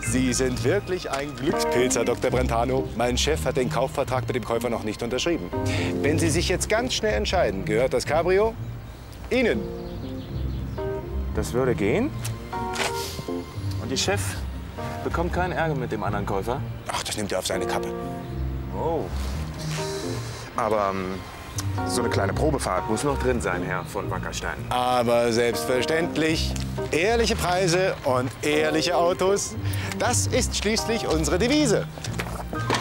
Sie sind wirklich ein Glückspilz, Herr Dr. Brentano. Mein Chef hat den Kaufvertrag mit dem Käufer noch nicht unterschrieben. Wenn Sie sich jetzt ganz schnell entscheiden, gehört das Cabrio Ihnen. Das würde gehen. Und die Chef bekommt keinen Ärger mit dem anderen Käufer? Ach, das nimmt er auf seine Kappe. Oh. Aber so eine kleine Probefahrt muss noch drin sein, Herr von Wackerstein. Aber selbstverständlich, ehrliche Preise und ehrliche Autos, das ist schließlich unsere Devise.